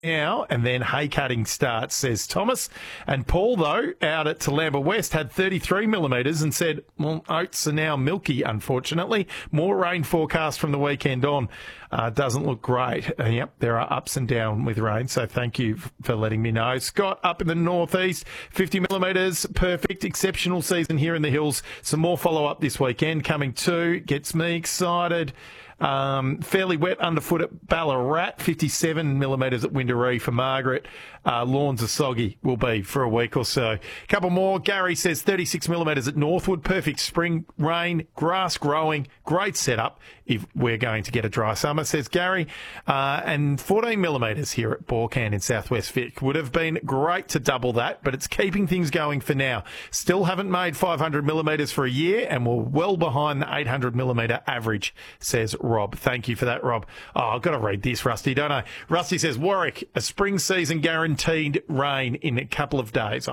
now, and then hay cutting starts, says Thomas. And Paul, though, out at Toolamba West, had 33 millimetres and said, well, oats are now milky, unfortunately. More rain forecast from the weekend on. Doesn't look great. Yep, there are ups and downs with rain, so thank you for letting me know. Scott, up in the northeast, 50 millimetres, perfect, exceptional season here in the hills. Some more follow-up this weekend coming too. Gets me excited. Fairly wet underfoot at Ballarat, 57 millimetres at Windaree for Margaret. Lawns are soggy, will be for a week or so. Couple more. Gary says 36 millimetres at Northwood. Perfect spring rain, grass growing, great setup if we're going to get a dry summer, says Gary. And 14 millimetres here at Borcan in southwest Vic. Would have been great to double that, but it's keeping things going for now. Still haven't made 500 millimetres for a year, and we're well behind the 800 millimetre average, says Rob. Thank you for that, Rob. Oh, I've got to read this, Rusty, don't I? Rusty says, Warwick, a spring season guaranteed rain in a couple of days.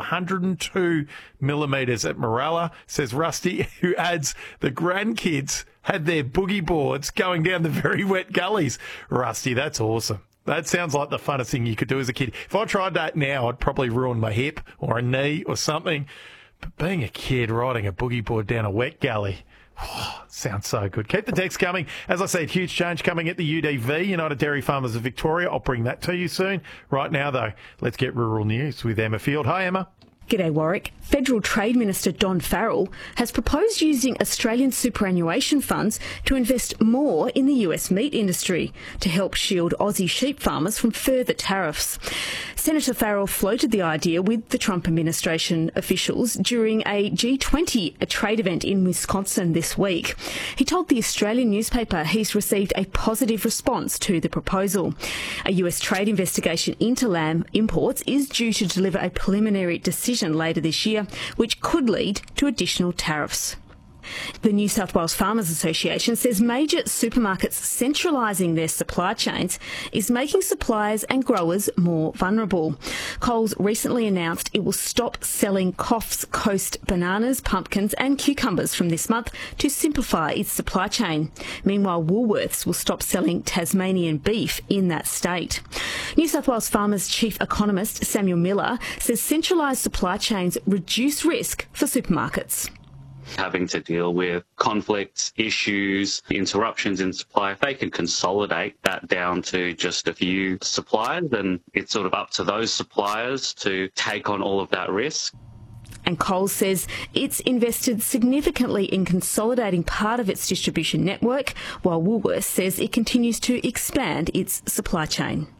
102 millimetres at Morella, says Rusty, who adds the grandkids had their boogie boards going down the very wet gullies. Rusty, that's awesome. That sounds like the funnest thing you could do as a kid. If I tried that now, I'd probably ruin my hip or a knee or something. But being a kid riding a boogie board down a wet gully, sounds so good. Keep the text coming. As I said, huge change coming at the UDV, United Dairy Farmers of Victoria. I'll bring that to you soon. Right now, though, let's get rural news with Emma Field. Hi, Emma. G'day, Warwick. Federal Trade Minister Don Farrell has proposed using Australian superannuation funds to invest more in the US meat industry to help shield Aussie sheep farmers from further tariffs. Senator Farrell floated the idea with the Trump administration officials during a G20 trade event in Wisconsin this week. He told the Australian newspaper he's received a positive response to the proposal. A US trade investigation into lamb imports is due to deliver a preliminary decision later this year, which could lead to additional tariffs. The New South Wales Farmers Association says major supermarkets centralising their supply chains is making suppliers and growers more vulnerable. Coles recently announced it will stop selling Coffs Coast bananas, pumpkins and cucumbers from this month to simplify its supply chain. Meanwhile, Woolworths will stop selling Tasmanian beef in that state. New South Wales Farmers Chief Economist Samuel Miller says centralised supply chains reduce risk for supermarkets. Having to deal with conflicts, issues, interruptions in supply, if they can consolidate that down to just a few suppliers, then it's sort of up to those suppliers to take on all of that risk. And Coles says it's invested significantly in consolidating part of its distribution network, while Woolworths says it continues to expand its supply chain.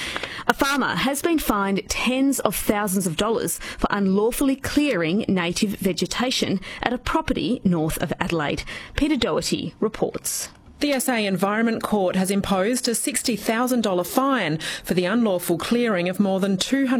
A farmer has been fined tens of thousands of dollars for unlawfully clearing native vegetation at a property north of Adelaide. Peter Doherty reports. The SA Environment Court has imposed a $60,000 fine for the unlawful clearing of more than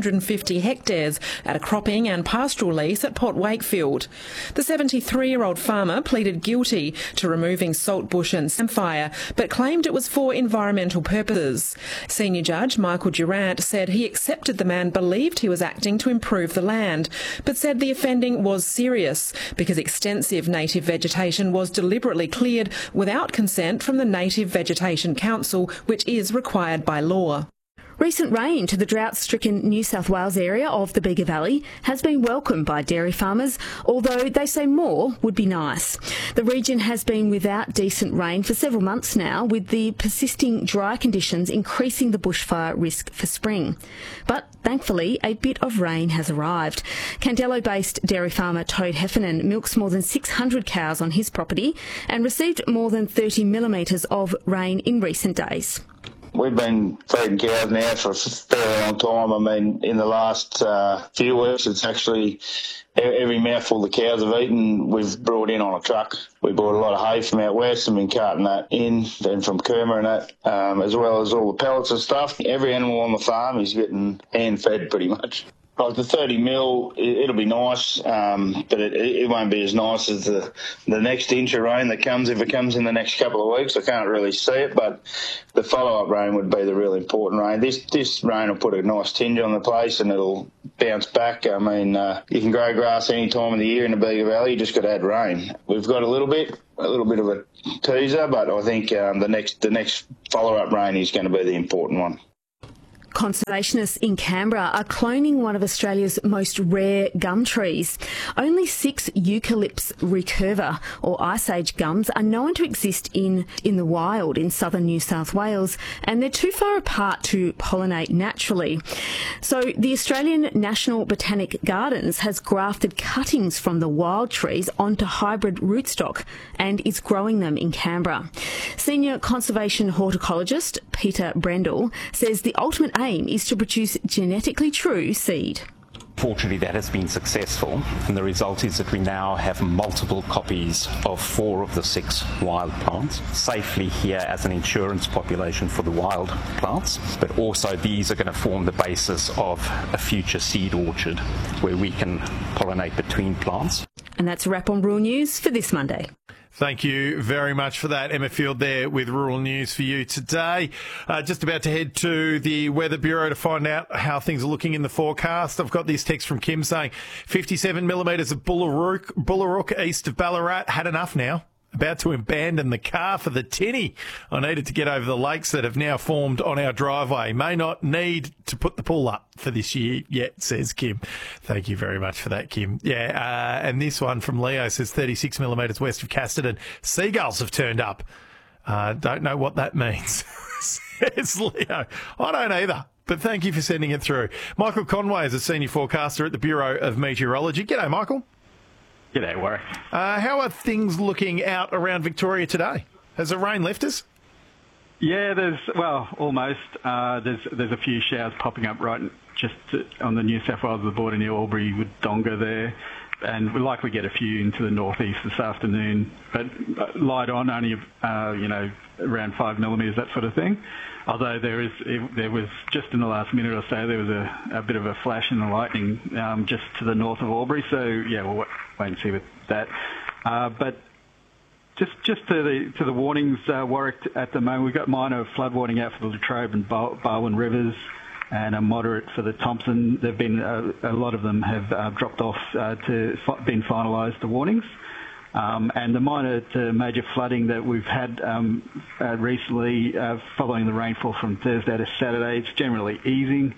250 hectares at a cropping and pastoral lease at Port Wakefield. The 73-year-old farmer pleaded guilty to removing saltbush and samphire, but claimed it was for environmental purposes. Senior Judge Michael Durant said he accepted the man believed he was acting to improve the land, but said the offending was serious because extensive native vegetation was deliberately cleared without consent from the Native Vegetation Council, which is required by law. Recent rain to the drought-stricken New South Wales area of the Bega Valley has been welcomed by dairy farmers, although they say more would be nice. The region has been without decent rain for several months now, with the persisting dry conditions increasing the bushfire risk for spring. But thankfully, a bit of rain has arrived. Candelo-based dairy farmer Toad Heffernan milks more than 600 cows on his property and received more than 30 millimetres of rain in recent days. We've been feeding cows now for a fairly long time. I mean, in the last few weeks, it's actually every mouthful the cows have eaten, we've brought in on a truck. We bought a lot of hay from out west and been carting that in, then from Cooma and that, as well as all the pellets and stuff. Every animal on the farm is getting hand-fed pretty much. Like the 30 mil, it'll be nice, but it won't be as nice as the next inch of rain that comes, if it comes in the next couple of weeks. I can't really see it, but the follow-up rain would be the really important rain. This rain will put a nice tinge on the place and it'll bounce back. I mean, you can grow grass any time of the year in the Bega Valley, you just got to add rain. We've got a little bit of a teaser, but I think the next follow-up rain is going to be the important one. Conservationists in Canberra are cloning one of Australia's most rare gum trees. Only 6 Eucalyptus recurva, or Ice Age gums, are known to exist in the wild in southern New South Wales, and they're too far apart to pollinate naturally. So the Australian National Botanic Gardens has grafted cuttings from the wild trees onto hybrid rootstock and is growing them in Canberra. Senior conservation horticulturist Peter Brendel says the ultimate aim is to produce genetically true seed. Fortunately, that has been successful, and the result is that we now have multiple copies of 4 of the 6 wild plants safely here as an insurance population for the wild plants. But also these are going to form the basis of a future seed orchard where we can pollinate between plants. And that's a wrap on Rural News for this Monday. Thank you very much for that. Emma Field there with Rural News for you today. Just about to head to the Weather Bureau to find out how things are looking in the forecast. I've got this text from Kim saying 57 millimetres of Bullarook east of Ballarat. Had enough now. About to abandon the car for the tinny. I needed to get over the lakes that have now formed on our driveway. May not need to put the pool up for this year yet, says Kim. Thank you very much for that, Kim. Yeah, and this one from Leo says 36 millimetres west of Casterton. Seagulls have turned up. Don't know what that means, says Leo. I don't either. But thank you for sending it through. Michael Conway is a senior forecaster at the Bureau of Meteorology. G'day, Michael. G'day, Warwick. How are things looking out around Victoria today? Has the rain left us? Yeah, almost. There's a few showers popping up right just on the New South Wales border near Albury with Donga there, and we'll likely get a few into the northeast this afternoon. But light on, only around 5 millimetres, that sort of thing. Although there was just in the last minute or so there was a bit of a flash in the lightning just to the north of Albury. So yeah, we'll wait and see with that. But just to the warnings, Warwick, at the moment we've got minor flood warning out for the Latrobe and Barwon rivers, and a moderate for the Thompson. There've been a lot of them have dropped off been finalised, the warnings. And the minor to major flooding that we've had recently following the rainfall from Thursday to Saturday, it's generally easing.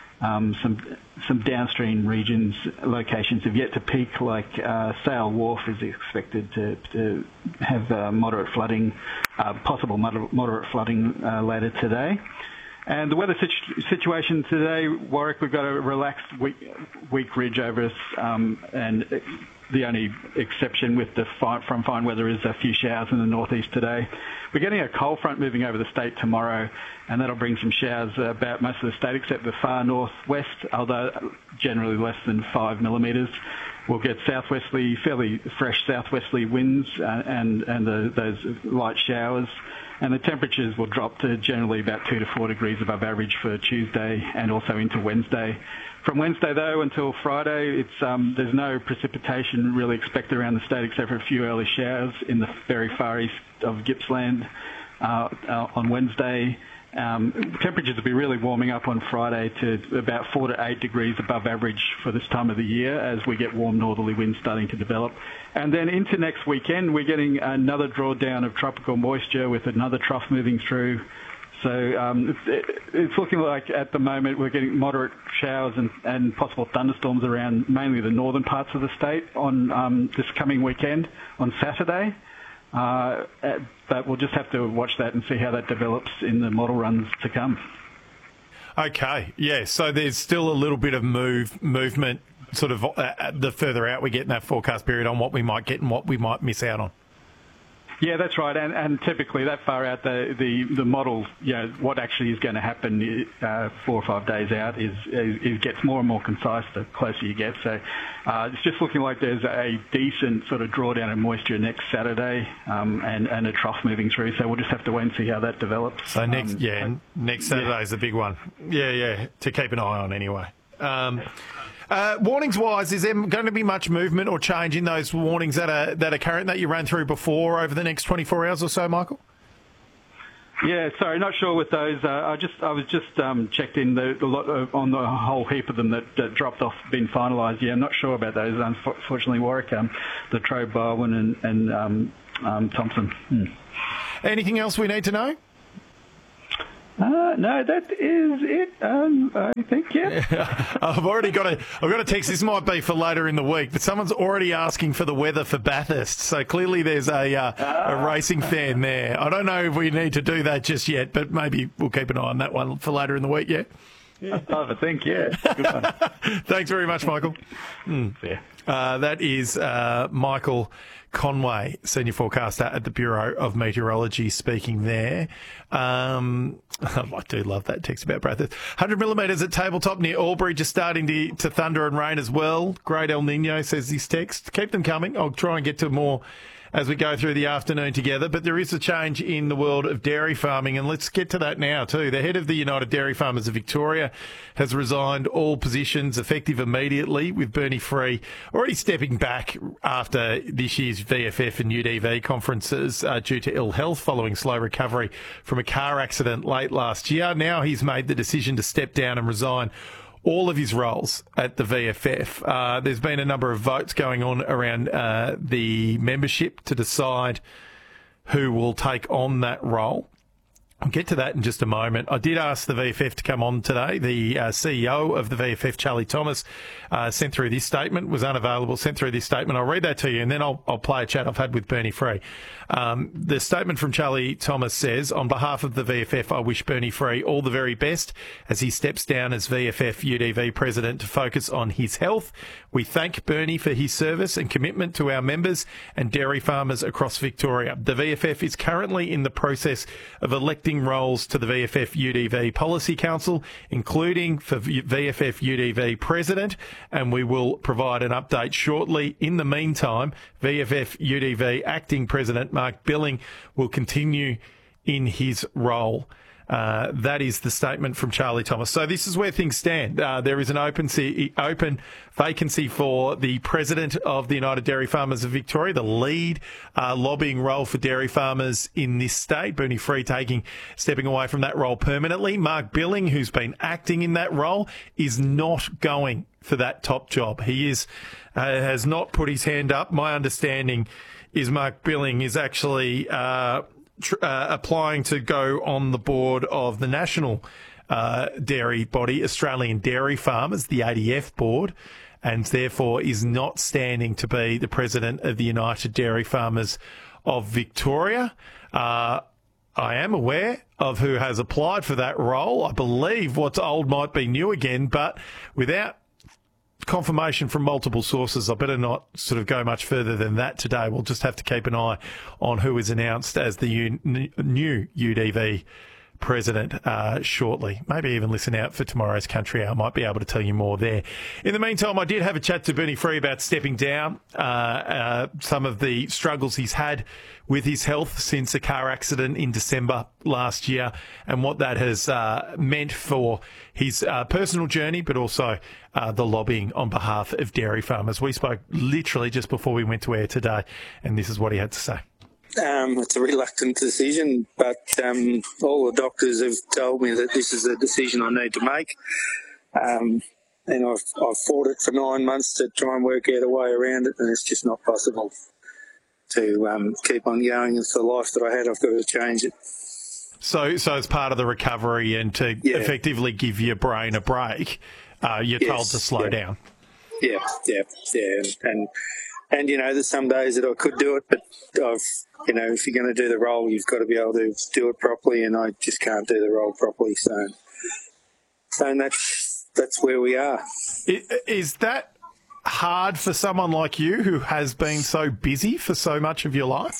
Some downstream regions, locations have yet to peak, like Sale Wharf is expected to have moderate flooding, possible moderate flooding later today. And the weather situation today, Warwick, we've got a relaxed weak ridge over us, and the only exception with from fine weather is a few showers in the northeast today. We're getting a cold front moving over the state tomorrow, and that'll bring some showers about most of the state except the far northwest, although generally less than 5 millimetres. We'll get fairly fresh southwesterly winds and those light showers. And the temperatures will drop to generally about 2 to 4 degrees above average for Tuesday and also into Wednesday. From Wednesday, though, until Friday, there's no precipitation really expected around the state except for a few early showers in the very far east of Gippsland on Wednesday. Temperatures will be really warming up on Friday to about 4 to 8 degrees above average for this time of the year as we get warm northerly winds starting to develop. And then into next weekend, we're getting another drawdown of tropical moisture with another trough moving through. So it's looking like at the moment we're getting moderate showers and possible thunderstorms around mainly the northern parts of the state on this coming weekend on Saturday. But we'll just have to watch that and see how that develops in the model runs to come. Okay, yeah, so there's still a little bit of movement sort of the further out we get in that forecast period on what we might get and what we might miss out on. Yeah, that's right, and typically that far out, the model, what actually is going to happen 4 or 5 days out it gets more and more concise the closer you get. So it's just looking like there's a decent sort of drawdown of moisture next Saturday and a trough moving through. So we'll just have to wait and see how that develops. So next Saturday's the big one. Yeah, to keep an eye on anyway. Warnings-wise, is there going to be much movement or change in those warnings that are current that you ran through before over the next 24 hours or so, Michael? Yeah, sorry, not sure with those. I was just checked in on the whole heap of them that dropped off, been finalised. Yeah, I'm not sure about those. Unfortunately, Warwick, the Trobe, Barwon, and Thompson. Anything else we need to know? No, that is it. I think, yeah. I've got a text. This might be for later in the week, but someone's already asking for the weather for Bathurst. So clearly there's a racing fan there. I don't know if we need to do that just yet, but maybe we'll keep an eye on that one for later in the week. Yeah. I think, yeah. Good one. Thanks very much, Michael. Yeah. That is Michael Conway, senior forecaster at the Bureau of Meteorology, speaking there. I do love that text about Bathurst. 100 millimetres at Tabletop near Albury, just starting to thunder and rain as well. Great El Nino, says this text. Keep them coming. I'll try and get to more as we go through the afternoon together. But there is a change in the world of dairy farming, and let's get to that now too. The head of the United Dairy Farmers of Victoria has resigned all positions effective immediately, with Bernie Free already stepping back after this year's VFF and UDV conferences due to ill health following slow recovery from a car accident late last year. Now he's made the decision to step down and resign all of his roles at the VFF. There's been a number of votes going on around the membership to decide who will take on that role. I'll get to that in just a moment. I did ask the VFF to come on today. The CEO of the VFF, Charlie Thomas, sent through this statement, was unavailable, sent through this statement. I'll read that to you, and then I'll play a chat I've had with Bernie Free. The statement from Charlie Thomas says, on behalf of the VFF, I wish Bernie Free all the very best as he steps down as VFF UDV president to focus on his health. We thank Bernie for his service and commitment to our members and dairy farmers across Victoria. The VFF is currently in the process of electing roles to the VFF UDV Policy Council, including for VFF UDV President, and we will provide an update shortly. In the meantime, VFF UDV Acting President Mark Billing will continue in his role. That is the statement from Charlie Thomas. So this is where things stand. There is an open vacancy for the president of the United Dairy Farmers of Victoria, the lead lobbying role for dairy farmers in this state. Bernie Free stepping away from that role permanently. Mark Billing, who's been acting in that role, is not going for that top job. He has not put his hand up. My understanding is Mark Billing is actually applying to go on the board of the national dairy body, Australian Dairy Farmers, the ADF board, and therefore is not standing to be the president of the United Dairy Farmers of Victoria. I am aware of who has applied for that role. I believe what's old might be new again, but without confirmation from multiple sources, I better not sort of go much further than that today. We'll just have to keep an eye on who is announced as the new UDV president shortly. Maybe even listen out for tomorrow's Country Hour. I might be able to tell you more there. In the meantime, I did have a chat to Bernie Free about stepping down, some of the struggles he's had with his health since a car accident in December last year, and what that has meant for his personal journey, but also the lobbying on behalf of dairy farmers. We spoke literally just before we went to air today, and this is what he had to say. It's a reluctant decision, but all the doctors have told me that this is a decision I need to make. And I've fought it for 9 months to try and work out a way around it, and it's just not possible to keep on going. It's the life that I had. I've got to change it. So as part of the recovery and to effectively give your brain a break, you're told to slow down. Yeah. And, you know, there's some days that I could do it, but if you're going to do the role, you've got to be able to do it properly, and I just can't do the role properly. So that's where we are. Is that hard for someone like you who has been so busy for so much of your life?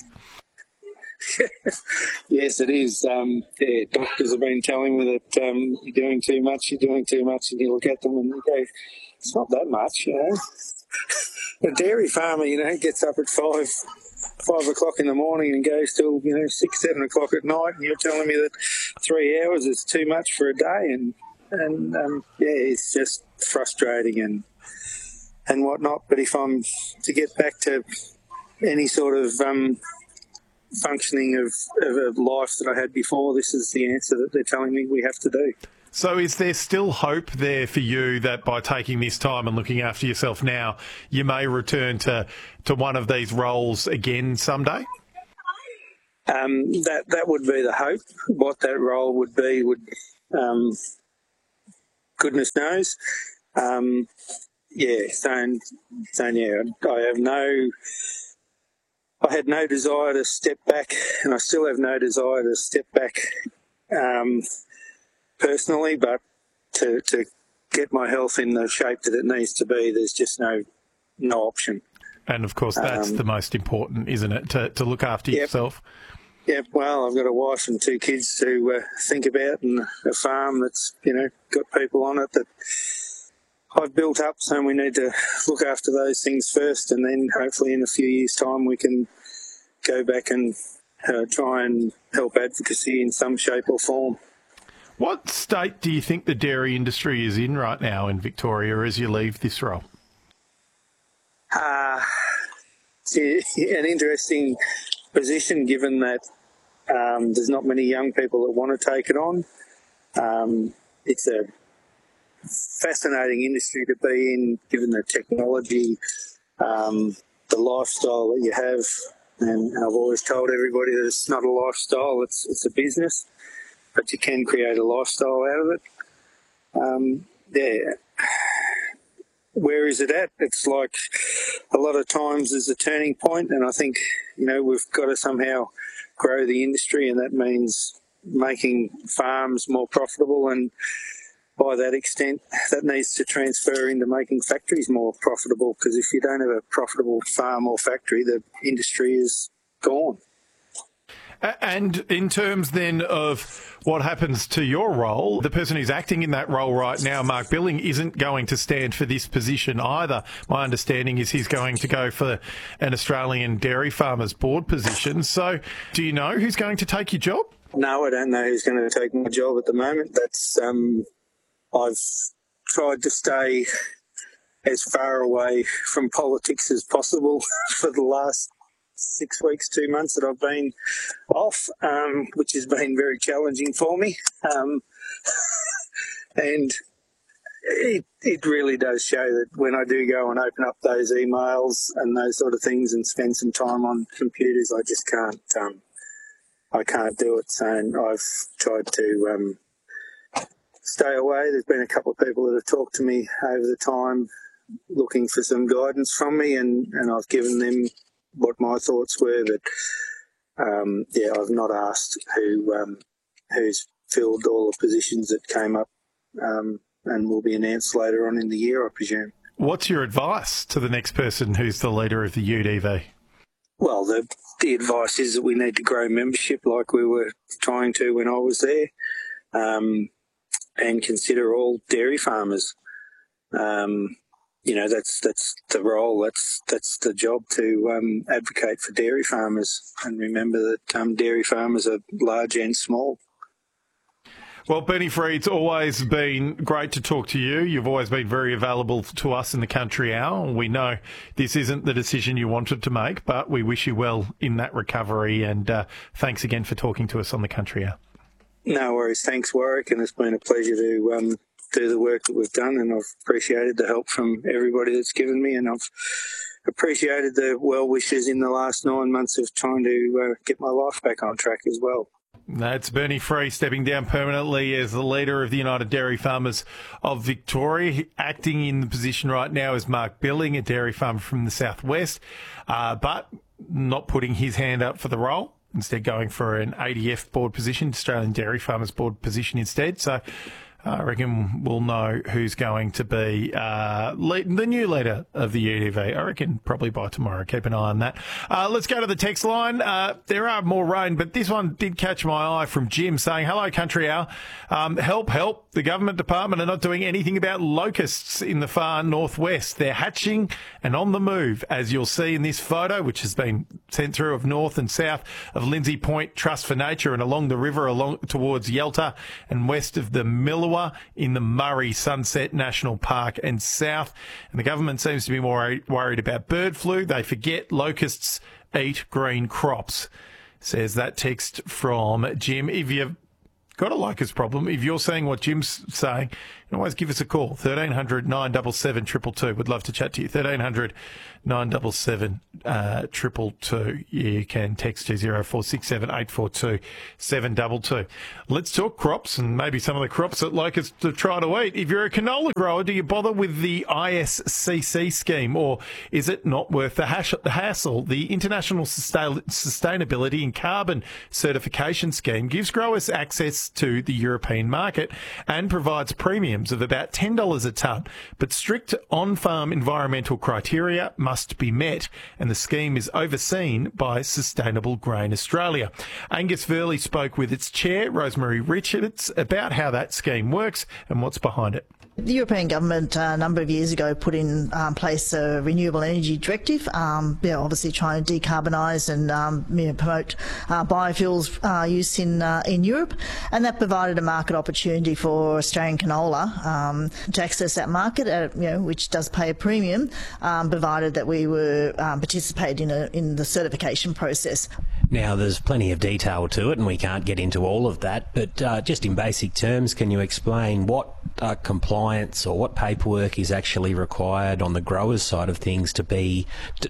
Yes, it is. Doctors have been telling me that you're doing too much, and you look at them and you go, it's not that much, you know. A dairy farmer, gets up at 5 o'clock in the morning and goes till 6, 7 o'clock at night, and you're telling me that 3 hours is too much for a day, and it's just frustrating and whatnot. But if I'm to get back to any sort of functioning of a life that I had before, this is the answer that they're telling me we have to do. So is there still hope there for you that by taking this time and looking after yourself now, you may return to one of these roles again someday? That would be the hope. What that role would be goodness knows. I had no desire to step back, and I still have no desire to step back personally, but to get my health in the shape that it needs to be, there's just no option. And, of course, that's the most important, isn't it, to look after yourself? Yep, well, I've got a wife and 2 kids to think about, and a farm that's, got people on it that I've built up, so we need to look after those things first, and then hopefully in a few years' time we can go back and try and help advocacy in some shape or form. What state do you think the dairy industry is in right now in Victoria as you leave this role? It's an interesting position, given that there's not many young people that want to take it on. It's a fascinating industry to be in, given the technology, the lifestyle that you have. And I've always told everybody that it's not a lifestyle, it's a business, but you can create a lifestyle out of it. Where is it at? It's like a lot of times there's a turning point, and I think, we've got to somehow grow the industry, and that means making farms more profitable, and by that extent, that needs to transfer into making factories more profitable, because if you don't have a profitable farm or factory, the industry is gone. And in terms then of what happens to your role, the person who's acting in that role right now, Mark Billing, isn't going to stand for this position either. My understanding is he's going to go for an Australian Dairy Farmers Board position. So do you know who's going to take your job? No, I don't know who's going to take my job at the moment. That's I've tried to stay as far away from politics as possible for the last 6 weeks, 2 months that I've been off, which has been very challenging for me. And it really does show that when I do go and open up those emails and those sort of things and spend some time on computers, I just can't. I can't do it. So I've tried to stay away. There's been a couple of people that have talked to me over the time looking for some guidance from me, and I've given them what my thoughts were, but I've not asked who's filled all the positions that came up and will be announced later on in the year, I presume. What's your advice to the next person who's the leader of the UDV? Well, the advice is that we need to grow membership like we were trying to when I was there, and consider all dairy farmers. That's the role, that's the job, to advocate for dairy farmers, and remember that dairy farmers are large and small. Well, Bernie Free, it's always been great to talk to you. You've always been very available to us in the Country Hour. We know this isn't the decision you wanted to make, but we wish you well in that recovery, and thanks again for talking to us on the Country Hour. No worries. Thanks, Warwick, and it's been a pleasure to do the work that we've done, and I've appreciated the help from everybody that's given me, and I've appreciated the well wishes in the last 9 months of trying to get my life back on track as well. That's Bernie Free stepping down permanently as the leader of the United Dairy Farmers of Victoria. Acting in the position right now is Mark Billing, a dairy farmer from the southwest, but not putting his hand up for the role, instead going for an ADF board position, Australian Dairy Farmers Board position instead. So I reckon we'll know who's going to be the new leader of the UDV. I reckon probably by tomorrow. Keep an eye on that. Let's go to the text line. There are more rain, but this one did catch my eye from Jim saying, hello, Country Hour. Help. The government department are not doing anything about locusts in the far northwest. They're hatching and on the move, as you'll see in this photo, which has been sent through of north and south of Lindsay Point Trust for Nature and along the river towards Yalta and west of the Millewa in the Murray Sunset National Park and south. And the government seems to be more worried about bird flu. They forget locusts eat green crops, says that text from Jim. If you've got a locust problem, if you're saying what Jim's saying, can always give us a call, 1300 977 222. Would love to chat to you, 1300 977 222. You can text to 0467 842 722. Let's talk crops and maybe some of the crops that Locust to try to eat. If you're a canola grower, do you bother with the ISCC scheme, or is it not worth the hassle? The International Sustainability and Carbon Certification Scheme gives growers access to the European market and provides premiums of about $10 a tonne, but strict on-farm environmental criteria must be met, and the scheme is overseen by Sustainable Grain Australia. Angus Verley spoke with its chair, Rosemary Richards, about how that scheme works and what's behind it. The European government a number of years ago put in place a renewable energy directive, obviously trying to decarbonise and promote biofuels use in Europe, and that provided a market opportunity for Australian canola to access that market, which does pay a premium, provided that we were participating in the certification process. Now, there's plenty of detail to it, and we can't get into all of that, but just in basic terms, can you explain what compliance or what paperwork is actually required on the growers' side of things to meet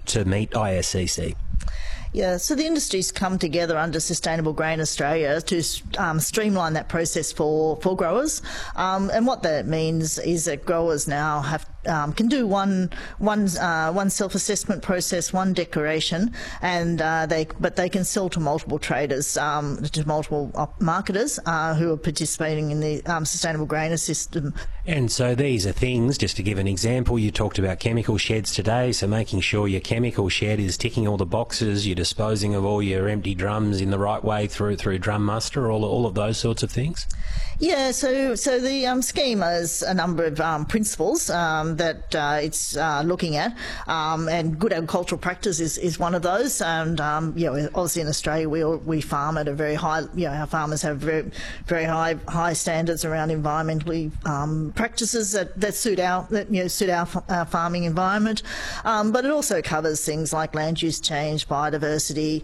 ISCC? Yeah, so the industry's come together under Sustainable Grain Australia to streamline that process for growers, and what that means is that growers now can do one self-assessment process, one declaration, and they can sell to multiple traders, to multiple marketers who are participating in the Sustainable Grain System. And so these are things, just to give an example, you talked about chemical sheds today, so making sure your chemical shed is ticking all the boxes, you're disposing of all your empty drums in the right way through drum muster, all of those sorts of things? Yeah, so the scheme has a number of principles that it's looking at, and good agricultural practice is one of those. And obviously in Australia we farm at a very high. Our farmers have very very high standards around environmentally practices that suit our farming environment. But it also covers things like land use change, biodiversity,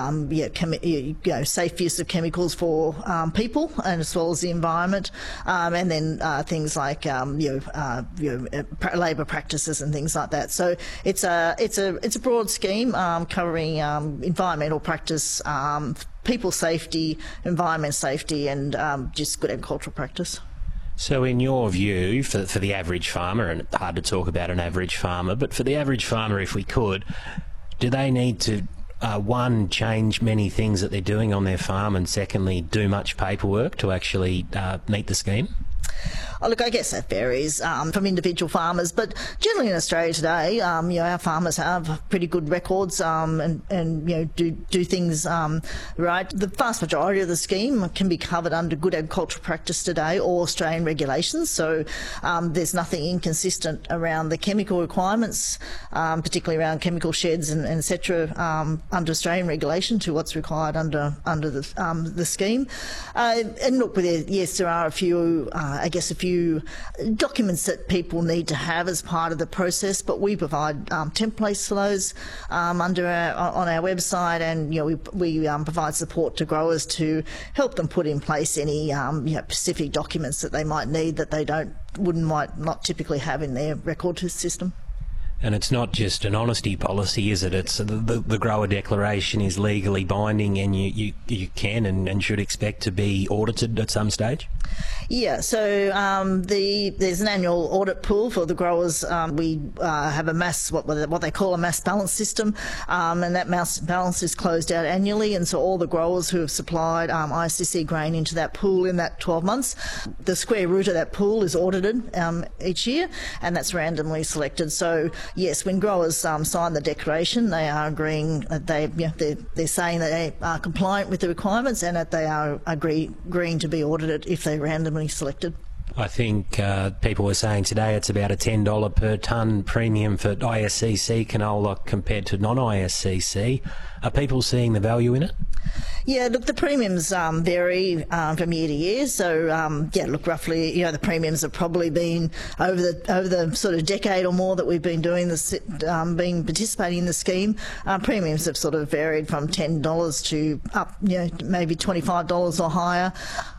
safe use of chemicals for people and as well as the environment, and then things like labour practices and things like that. So it's a broad scheme covering environmental practice, people safety, environment safety, and just good agricultural practice. So in your view, for the average farmer, and hard to talk about an average farmer, but for the average farmer, if we could, do they need to one, change many things that they're doing on their farm, and secondly, do much paperwork to actually meet the scheme? Oh, look, I guess that varies from individual farmers, but generally in Australia today, our farmers have pretty good records and do things right. The vast majority of the scheme can be covered under good agricultural practice today or Australian regulations, so there's nothing inconsistent around the chemical requirements, particularly around chemical sheds and et cetera, under Australian regulation to what's required under the scheme. And look, yes, there are a few documents that people need to have as part of the process, but we provide templates for those on our website, and we provide support to growers to help them put in place any specific documents that they might need that they might not typically have in their record system. And it's not just an honesty policy, is it? It's the grower declaration is legally binding, and you can and should expect to be audited at some stage? Yeah, so there's an annual audit pool for the growers. We have what they call a mass balance system, and that mass balance is closed out annually, and so all the growers who have supplied ISCC grain into that pool in that 12 months, the square root of that pool is audited each year, and that's randomly selected. So yes, when growers sign the declaration, they are agreeing that they're saying that they are compliant with the requirements and that they are agreeing to be audited if they're randomly selected. I think people were saying today it's about a $10 per tonne premium for ISCC canola compared to non-ISCC. Are people seeing the value in it? Yeah, look, the premiums vary from year to year. So, roughly, the premiums have probably been over the sort of decade or more that we've been doing this, participating in the scheme. Premiums have sort of varied from $10 to up, maybe $25 or higher.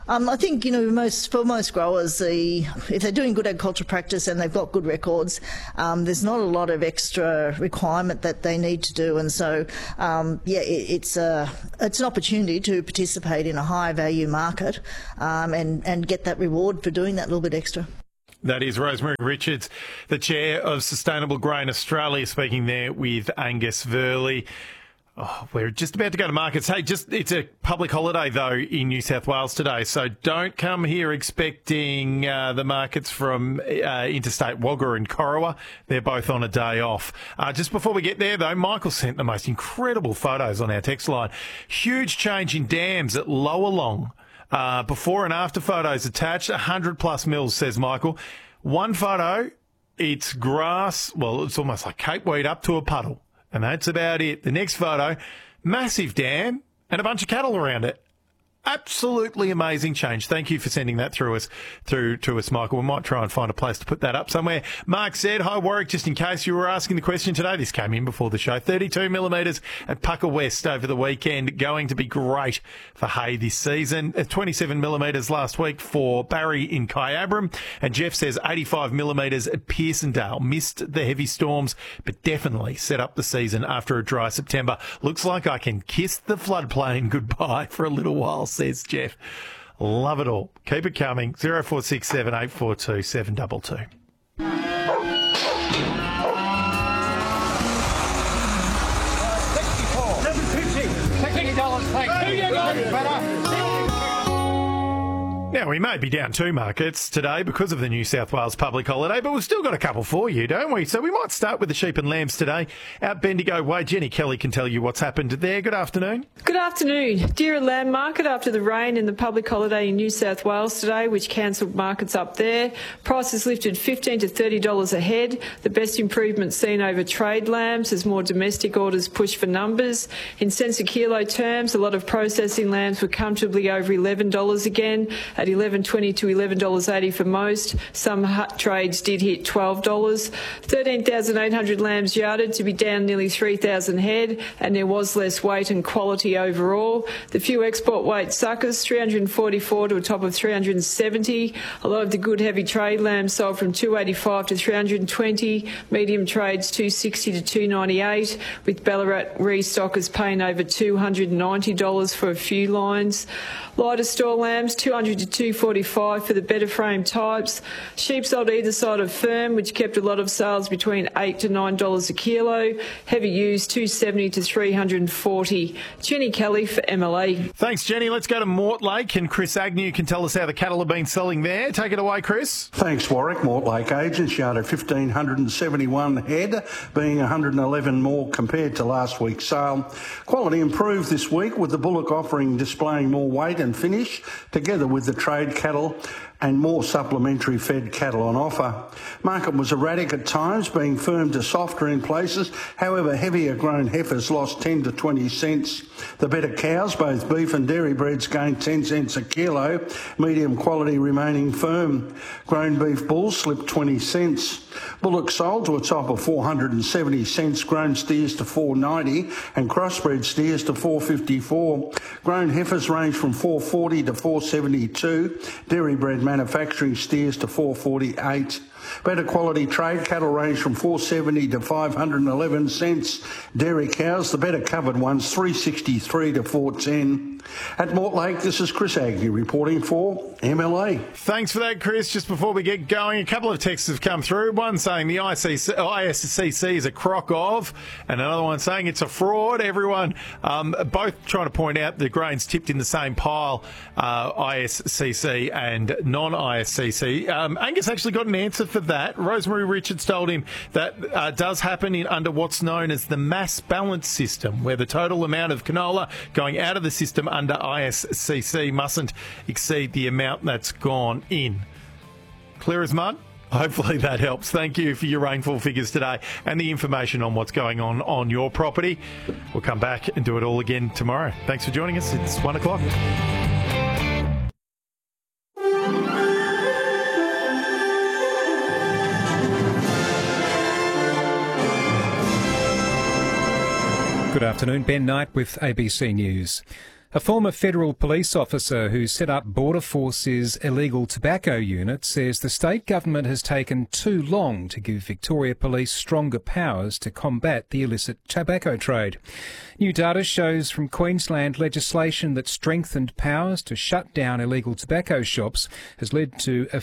I think, for most growers, if they're doing good agricultural practice and they've got good records, there's not a lot of extra requirement that they need to do. And so, it's an opportunity to participate in a high value market and get that reward for doing that little bit extra. That is Rosemary Richards, the chair of Sustainable Grain Australia, speaking there with Angus Verley. Oh, we're just about to go to markets. Hey, it's a public holiday, though, in New South Wales today, so don't come here expecting the markets from Interstate Wagga and Corowa. They're both on a day off. Just before we get there, though, Michael sent the most incredible photos on our text line. Huge change in dams at Lowalong. Before and after photos attached, 100+ mils, says Michael. One photo, it's grass, well, it's almost like capeweed up to a puddle. And that's about it. The next photo, massive dam and a bunch of cattle around it. Absolutely amazing change. Thank you for sending that through to us, Michael. We might try and find a place to put that up somewhere. Mark said, hi, Warwick, just in case you were asking the question today. This came in before the show. 32 millimetres at Pucka West over the weekend. Going to be great for hay this season. 27 millimetres last week for Barry in Kyabram. And Jeff says 85 millimetres at Pearsondale. Missed the heavy storms, but definitely set up the season after a dry September. Looks like I can kiss the floodplain goodbye for a little while, says Jeff. Love it all. Keep it coming. 0467 842 722. Now, we may be down 2 markets today because of the New South Wales public holiday, but we've still got a couple for you, don't we? So we might start with the sheep and lambs today. Out Bendigo Way, Jenny Kelly can tell you what's happened there. Good afternoon. Good afternoon. Deer and lamb market after the rain and the public holiday in New South Wales today, which cancelled markets up there. Prices lifted $15 to $30 a head. The best improvement seen over trade lambs as more domestic orders push for numbers. In cents a kilo terms, a lot of processing lambs were comfortably over $11 again, at $11.20 to $11.80 for most. Some trades did hit $12. 13,800 lambs yarded to be down nearly 3,000 head, and there was less weight and quality overall. The few export weight suckers, 344 to a top of 370. A lot of the good heavy trade lambs sold from 285 to 320. Medium trades 260 to 298, with Ballarat restockers paying over $290 for a few lines. Lighter store lambs, 200 to 245 for the better frame types. Sheep sold either side of firm, which kept a lot of sales between $8 to $9 a kilo. Heavy used, 270 to 340. Jenny Kelly for MLA. Thanks, Jenny. Let's go to Mortlake, and Chris Agnew can tell us how the cattle have been selling there. Take it away, Chris. Thanks, Warwick. Mortlake agents yarded 1,571 head, being 111 more compared to last week's sale. Quality improved this week, with the bullock offering displaying more weight and finish, together with the trade cattle and more supplementary fed cattle on offer. Market was erratic at times, being firm to softer in places. However, heavier grown heifers lost 10 to 20 cents. The better cows, both beef and dairy breds, gained 10 cents a kilo, medium quality remaining firm. Grown beef bulls slipped 20 cents. Bullock sold to a top of 470 cents, grown steers to 490 and crossbred steers to 454. Grown heifers range from 440 to 472. Dairy bred manufacturing steers to 448. Better quality trade cattle range from 470 to 511 cents. Dairy cows, the better covered ones, 363 to 410. At Mortlake, this is Chris Agnew reporting for MLA. Thanks for that, Chris. Just before we get going, a couple of texts have come through. One saying the ISCC is a crock of, and another one saying it's a fraud. Everyone, both trying to point out the grains tipped in the same pile, ISCC and non-ISCC. Angus actually got an answer for that. Rosemary Richards told him that does happen under what's known as the mass balance system, where the total amount of canola going out of the system under ISCC mustn't exceed the amount that's gone in. Clear as mud? Hopefully that helps. Thank you for your rainfall figures today and the information on what's going on your property. We'll come back and do it all again tomorrow. Thanks for joining us. It's 1 o'clock. Good afternoon, Ben Knight with ABC News. A former federal police officer who set up Border Force's illegal tobacco unit says the state government has taken too long to give Victoria Police stronger powers to combat the illicit tobacco trade. New data shows from Queensland legislation that strengthened powers to shut down illegal tobacco shops has led to a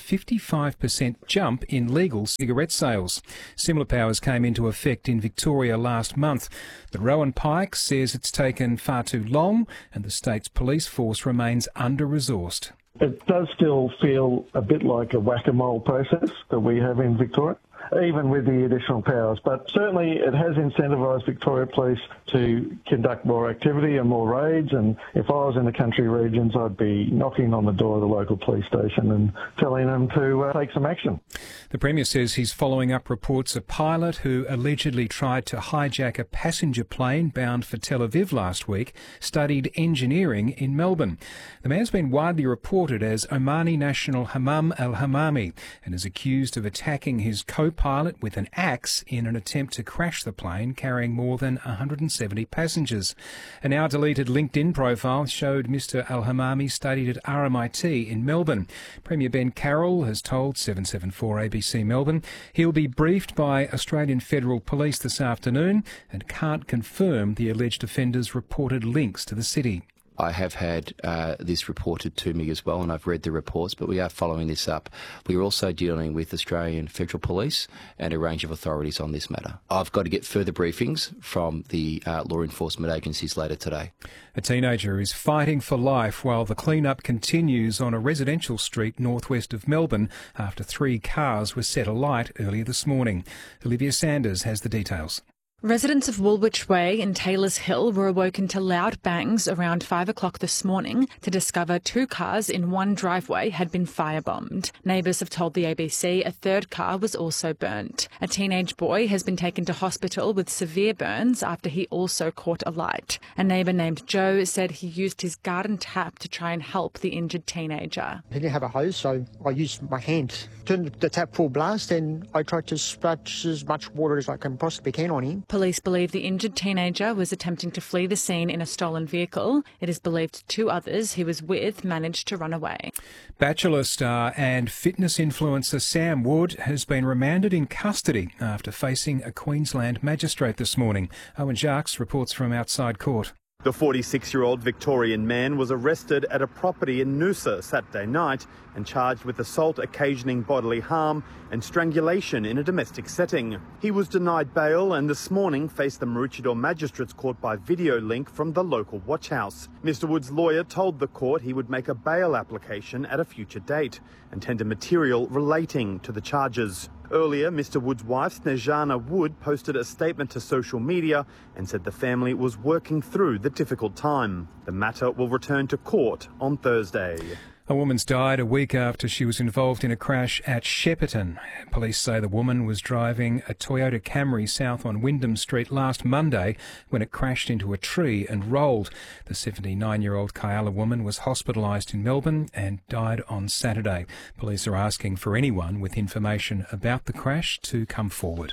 55% jump in legal cigarette sales. Similar powers came into effect in Victoria last month. But Rowan Pike says it's taken far too long and the state's police force remains under-resourced. It does still feel a bit like a whack-a-mole process that we have in Victoria, even with the additional powers. But certainly it has incentivised Victoria Police to conduct more activity and more raids. And if I was in the country regions, I'd be knocking on the door of the local police station and telling them to take some action. The Premier says he's following up reports a pilot who allegedly tried to hijack a passenger plane bound for Tel Aviv last week studied engineering in Melbourne. The man's been widely reported as Omani national Hamam al-Hamami and is accused of attacking his co-pilot with an axe in an attempt to crash the plane carrying more than 170 passengers. A now deleted LinkedIn profile showed Mr al-Hamami studied at RMIT in Melbourne. Premier Ben Carroll has told 774 ABC Melbourne he'll be briefed by Australian Federal Police this afternoon and can't confirm the alleged offender's reported links to the city. I have had this reported to me as well, and I've read the reports, but we are following this up. We're also dealing with Australian Federal Police and a range of authorities on this matter. I've got to get further briefings from the law enforcement agencies later today. A teenager is fighting for life while the clean-up continues on a residential street northwest of Melbourne after 3 cars were set alight earlier this morning. Olivia Sanders has the details. Residents of Woolwich Way and Taylors Hill were awoken to loud bangs around 5 o'clock this morning to discover 2 cars in one driveway had been firebombed. Neighbours have told the ABC a 3rd car was also burnt. A teenage boy has been taken to hospital with severe burns after he also caught alight. A neighbour named Joe said he used his garden tap to try and help the injured teenager. He didn't have a hose, so I used my hand, turned the tap full blast, and I tried to splash as much water as I possibly can on him. Police believe the injured teenager was attempting to flee the scene in a stolen vehicle. It is believed 2 others he was with managed to run away. Bachelor star and fitness influencer Sam Wood has been remanded in custody after facing a Queensland magistrate this morning. Owen Jacques reports from outside court. The 46-year-old Victorian man was arrested at a property in Noosa Saturday night and charged with assault occasioning bodily harm and strangulation in a domestic setting. He was denied bail and this morning faced the Maroochydore Magistrates Court by video link from the local watch house. Mr Wood's lawyer told the court he would make a bail application at a future date and tender material relating to the charges. Earlier, Mr Wood's wife, Snejana Wood, posted a statement to social media and said the family was working through the difficult time. The matter will return to court on Thursday. A woman's died a week after she was involved in a crash at Shepparton. Police say the woman was driving a Toyota Camry south on Wyndham Street last Monday when it crashed into a tree and rolled. The 79-year-old Kyala woman was hospitalised in Melbourne and died on Saturday. Police are asking for anyone with information about the crash to come forward.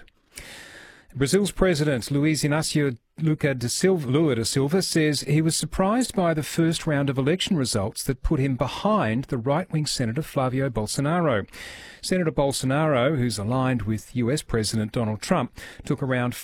Brazil's President Luiz Inácio Lula da Silva says he was surprised by the first round of election results that put him behind the right-wing Senator Flavio Bolsonaro. Senator Bolsonaro, who's aligned with US President Donald Trump, took around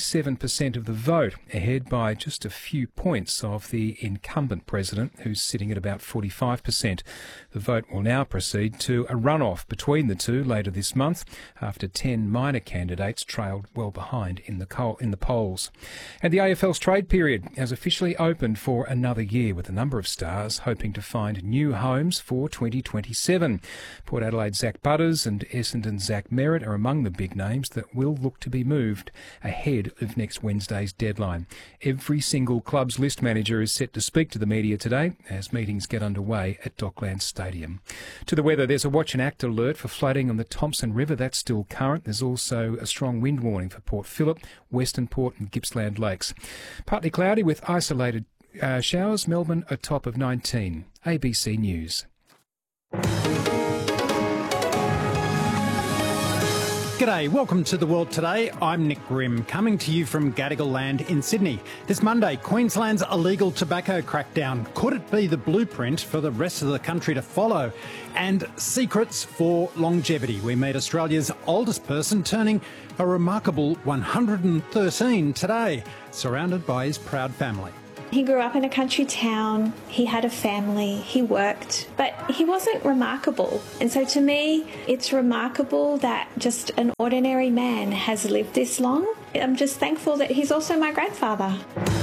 47% of the vote, ahead by just a few points of the incumbent president, who's sitting at about 45%. The vote will now proceed to a runoff between the two later this month, after 10 minor candidates trailed well behind in the polls. And the AFL's trade period has officially opened for another year, with a number of stars hoping to find new homes for 2027. Port Adelaide's Zach Butters and Essendon's Zach Merritt are among the big names that will look to be moved ahead of next Wednesday's deadline. Every single club's list manager is set to speak to the media today as meetings get underway at Docklands Stadium. To the weather, there's a watch and act alert for flooding on the Thompson River. That's still current. There's also a strong wind warning for Port Phillip, Western Port and Gippsland Lakes. Partly cloudy with isolated showers. Melbourne a top of 19. ABC News. G'day, welcome to The World Today. I'm Nick Grimm, coming to you from Gadigal Land in Sydney. This Monday, Queensland's illegal tobacco crackdown. Could it be the blueprint for the rest of the country to follow? And secrets for longevity. We meet Australia's oldest person turning a remarkable 113 today, surrounded by his proud family. He grew up in a country town, he had a family, he worked, but he wasn't remarkable. And so to me, it's remarkable that just an ordinary man has lived this long. I'm just thankful that he's also my grandfather.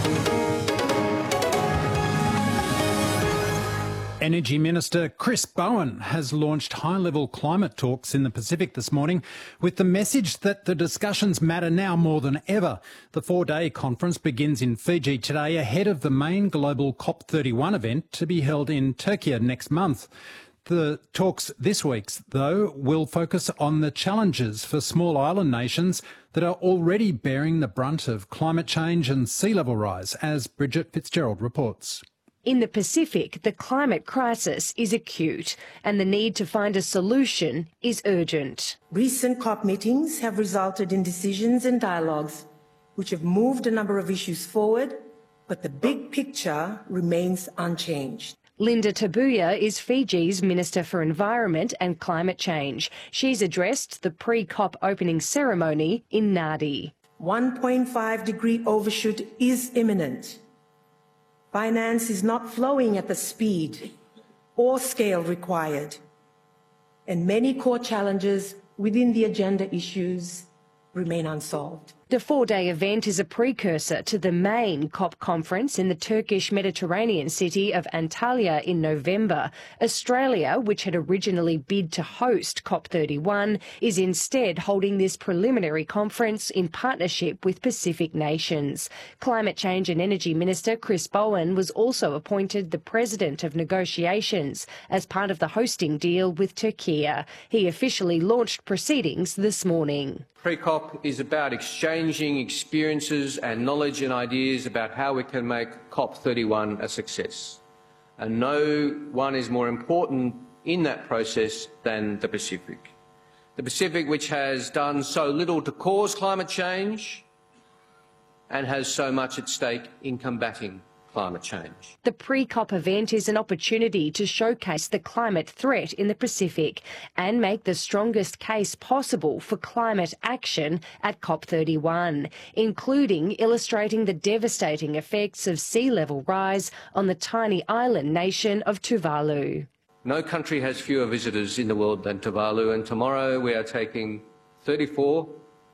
Energy Minister Chris Bowen has launched high-level climate talks in the Pacific this morning with the message that the discussions matter now more than ever. The 4-day conference begins in Fiji today ahead of the main global COP31 event to be held in Turkey next month. The talks this week, though, will focus on the challenges for small island nations that are already bearing the brunt of climate change and sea level rise, as Bridget Fitzgerald reports. In the Pacific, the climate crisis is acute and the need to find a solution is urgent. Recent COP meetings have resulted in decisions and dialogues which have moved a number of issues forward, but the big picture remains unchanged. Linda Tabuya is Fiji's Minister for Environment and Climate Change. She's addressed the pre-COP opening ceremony in Nadi. 1.5-degree overshoot is imminent. Finance is not flowing at the speed or scale required, and many core challenges within the agenda issues remain unsolved. The 4-day event is a precursor to the main COP conference in the Turkish Mediterranean city of Antalya in November. Australia, which had originally bid to host COP31, is instead holding this preliminary conference in partnership with Pacific nations. Climate Change and Energy Minister Chris Bowen was also appointed the president of negotiations as part of the hosting deal with Turkey. He officially launched proceedings this morning. Pre-COP is about exchanging experiences and knowledge and ideas about how we can make COP31 a success. And no one is more important in that process than the Pacific. The Pacific, which has done so little to cause climate change and has so much at stake in combating climate change. The pre-COP event is an opportunity to showcase the climate threat in the Pacific and make the strongest case possible for climate action at COP31, including illustrating the devastating effects of sea level rise on the tiny island nation of Tuvalu. No country has fewer visitors in the world than Tuvalu, and tomorrow we are taking 34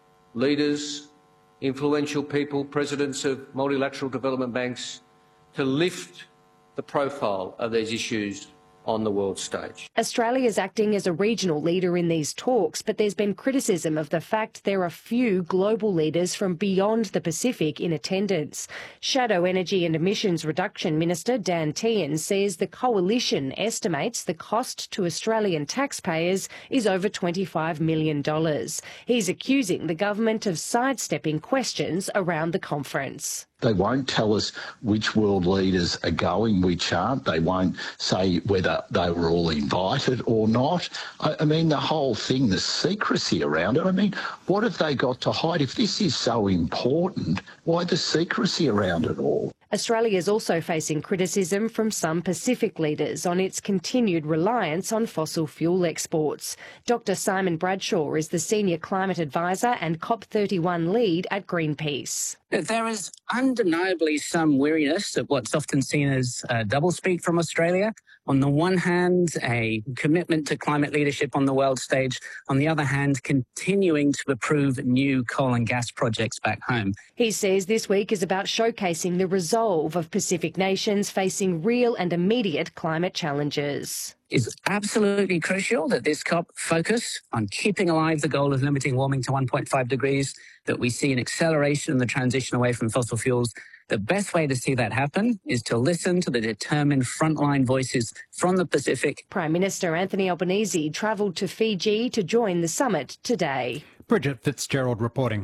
leaders, influential people, presidents of multilateral development banks, to lift the profile of these issues on the world stage. Australia is acting as a regional leader in these talks, but there's been criticism of the fact there are few global leaders from beyond the Pacific in attendance. Shadow Energy and Emissions Reduction Minister Dan Tehan says the coalition estimates the cost to Australian taxpayers is over $25 million. He's accusing the government of sidestepping questions around the conference. They won't tell us which world leaders are going, which aren't. They won't say whether they were all invited or not. I mean, the whole thing, the secrecy around it. I mean, what have they got to hide? If this is so important, why the secrecy around it all? Australia is also facing criticism from some Pacific leaders on its continued reliance on fossil fuel exports. Dr. Simon Bradshaw is the Senior Climate Advisor and COP31 lead at Greenpeace. There is undeniably some weariness of what's often seen as doublespeak from Australia. On the one hand, a commitment to climate leadership on the world stage. On the other hand, continuing to approve new coal and gas projects back home. He says this week is about showcasing the resolve of Pacific nations facing real and immediate climate challenges. It's absolutely crucial that this COP focus on keeping alive the goal of limiting warming to 1.5 degrees, that we see an acceleration in the transition away from fossil fuels. The best way to see that happen is to listen to the determined frontline voices from the Pacific. Prime Minister Anthony Albanese travelled to Fiji to join the summit today. Bridget Fitzgerald reporting.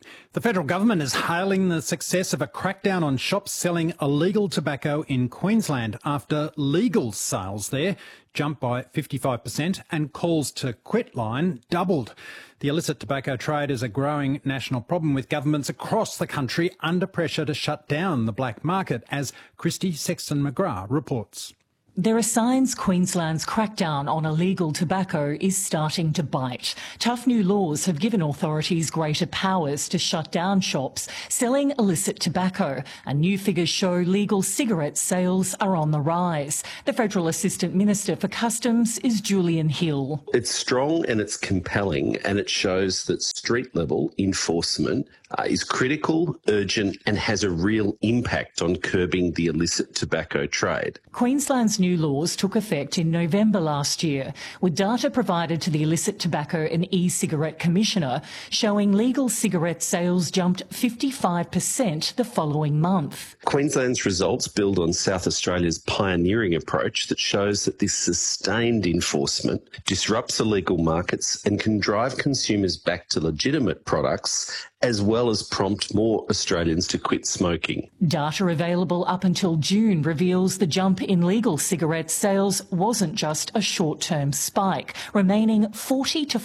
The federal government is hailing the success of a crackdown on shops selling illegal tobacco in Queensland after legal sales there jumped by 55% and calls to quitline doubled. The illicit tobacco trade is a growing national problem with governments across the country under pressure to shut down the black market, as Christy Sexton-McGrath reports. There are signs Queensland's crackdown on illegal tobacco is starting to bite. Tough new laws have given authorities greater powers to shut down shops selling illicit tobacco, and new figures show legal cigarette sales are on the rise. The Federal Assistant Minister for Customs is Julian Hill. It's strong and it's compelling, and it shows that street-level enforcement is critical, urgent and has a real impact on curbing the illicit tobacco trade. Queensland's new laws took effect in November last year, with data provided to the Illicit Tobacco and E-Cigarette Commissioner showing legal cigarette sales jumped 55% the following month. Queensland's results build on South Australia's pioneering approach that shows that this sustained enforcement disrupts illegal markets and can drive consumers back to legitimate products, as well as prompt more Australians to quit smoking. Data available up until June reveals the jump in legal cigarette sales wasn't just a short-term spike, remaining 40 to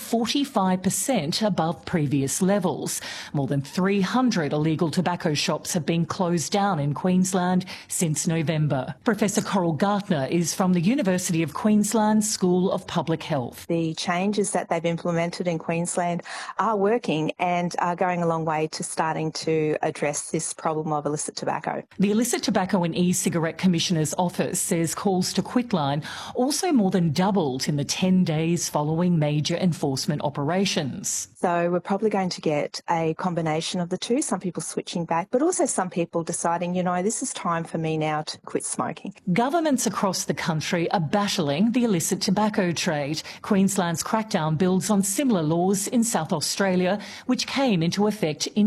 45% above previous levels. More than 300 illegal tobacco shops have been closed down in Queensland since November. Professor Coral Gartner is from the University of Queensland School of Public Health. The changes that they've implemented in Queensland are working and are going a long way to starting to address this problem of illicit tobacco. The Illicit Tobacco and E-Cigarette Commissioner's Office says calls to quitline also more than doubled in the 10 days following major enforcement operations. So we're probably going to get a combination of the two, some people switching back, but also some people deciding, this is time for me now to quit smoking. Governments across the country are battling the illicit tobacco trade. Queensland's crackdown builds on similar laws in South Australia, which came into effect in